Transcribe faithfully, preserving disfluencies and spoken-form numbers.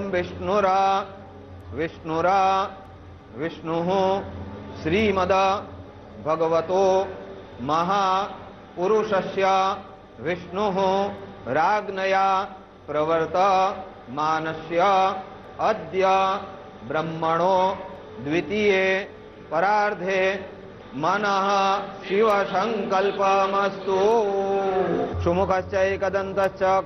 विष्णुरा विष्णुरा विष्णुः श्रीमद भगवतो महापुरुषस्य विष्णुः राज्ञया प्रवर्तमानस्य अद्य ब्रह्मणो द्वितीये परार्धे मनः शिव संकल्पमस्तु। सुमुखश्च एकदन्तश्च